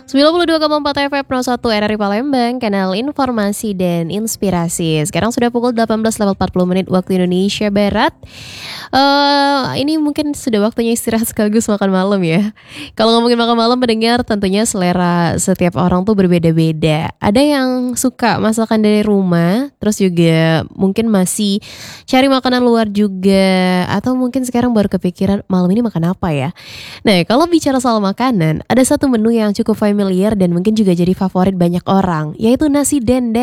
92,4 FM Pro 1 RRI Palembang, kanal informasi dan inspirasi. Sekarang sudah pukul 18.40 waktu Indonesia Barat. Ini mungkin sudah waktunya istirahat sekaligus makan malam ya. Kalau ngomongin makan malam mendengar, tentunya selera setiap orang tuh berbeda-beda. Ada yang suka masakan dari rumah, terus juga mungkin masih cari makanan luar juga, atau mungkin sekarang baru kepikiran malam ini makan apa ya. Nah, kalau bicara soal makanan, ada satu menu yang cukup familiar dan mungkin juga jadi favorit banyak orang, yaitu nasi dendeng.